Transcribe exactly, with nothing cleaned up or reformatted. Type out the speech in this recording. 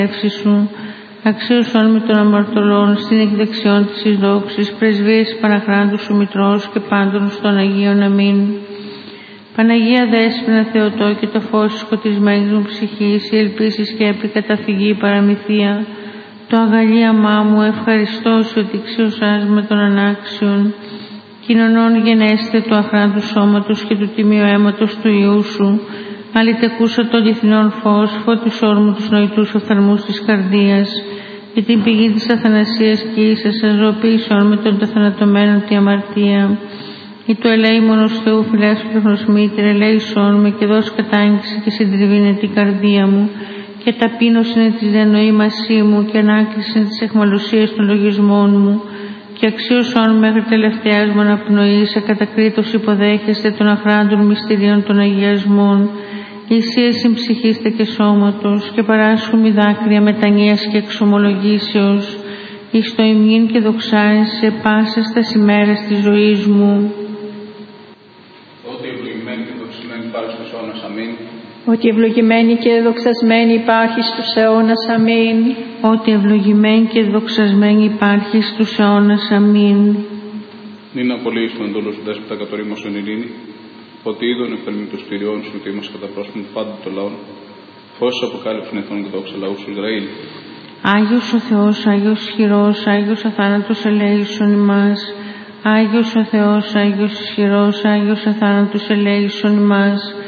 Σου, αξίωσον με των αμαρτωλών στην εκδεξιόν της εις δόξης, πρεσβείες Παναχράντου Σου Μητρός και πάντων στον Αγίον. Αμήν. Παναγία Δέσποινα Θεοτό και το φως σκοτισμένης μου ψυχής, η ελπίση σκέπη καταφυγή παραμυθία, το αγαλίαμά μου ευχαριστώ Σου ότι αξίωσάς με των ανάξιων, κοινωνών γενέστε του αχράντου σώματος και του τιμίου αίματος του Υιού Σου, αλητεκούσα των διεθνών φως, φώτις όρμου τους νοητούς οφθαλμούς της καρδίας, και την πηγή της αθανασίας και ίσας αζωοποίησον με των τεθανατωμένων τη αμαρτία. Ή το ελέημονος Θεού φυλάσου και γνωσμήτηρ, ελέησον με και δώσ' κατάγγιση και συντριβήνε την καρδία μου, και ταπείνωση είναι της διανοήμασή μου, και ανάκριση είναι της αιχμαλωσίας των λογισμών μου, και αξίωσον μέχρι τελευταίας μου αναπνοής, ακατακρίτως υποδέχεστε των αχράντων μυστηρίων των αγιασμών, ησίαση ψυχήστε και σώματος, και παράσχουμι δάκρυα μετανοίας και εξομολογήσεως, εις το ημίν και δοξάιν σε πάσες τας ημέρες της ζωής μου. Ότι ευλογημένη και δοξασμένη υπάρχει στους αιώνας. Αμήν. Ότι ευλογημένη και δοξασμένη υπάρχει στους αιώνας. Αμήν. Ότι ευλογημένη και δοξασμένη υπάρχει στους αιώνας. Αμήν. Νυν απολύεις τον εντόλου σου δέσποτα κατορίμωσον ειρήνη, ότι είδον εφερμή τους κτηριών σου, ότι είμαστε κατά πρόσωπον του πάντου των λαών, φως αποκάλυψον εθνών και δόξα λαού σου Ισραήλ. Άγιος ο Θεός, Άγιος ισχυρός, Άγιος αθάνατος ελέησον ημάς. Άγιος ο Θεός, Άγιος ισχυρός, Άγιος αθάνατος ελέησον ημάς.